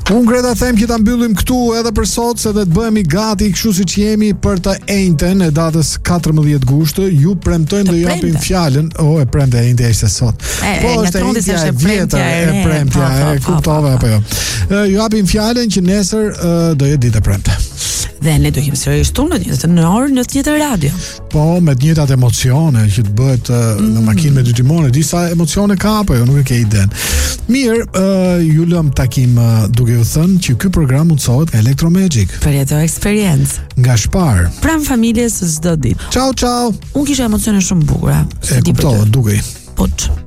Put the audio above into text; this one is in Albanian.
Unë Greta them që ta mbyllim këtu edhe për sot, se dhe të bëhemi gati kështu siç jemi për të enjten e datës 14 gusht. Ju premtojmë dhe ju japim fjalën. E premte e enjte ishte sot. Po është enjtja e vjetër e premtja, e kuptove apo jo. Ju japim fjalën që nesër do jetë ditë e premte. Dhe ne do jemi sërish në orën në të njëjtën radio. Po, me të njëjtat emocione që të bëhet në makinë me dy timone, disa emocione ka apo jo, nuk e ke iden. Mirë, ju lëm takim duke u thënë që ky program mundsohet nga Electromagic. Përjeto eksperiencë nga Spar. Pranë familjes çdo ditë. Ciao ciao. Unë kisha emocione shumë bukura. E kuptova, dukej. Po.